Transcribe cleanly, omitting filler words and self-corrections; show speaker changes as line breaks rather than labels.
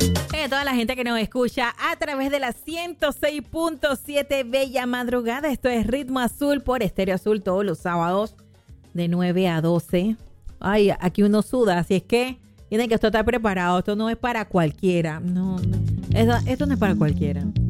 Toda la gente que nos escucha a través de la 106.7 Bella Madrugada. Esto es Ritmo Azul por Estéreo Azul todos los sábados de 9 a 12. Ay, aquí uno suda, así es que tienen que estar preparado. Esto no es para cualquiera. No, esto no es para cualquiera.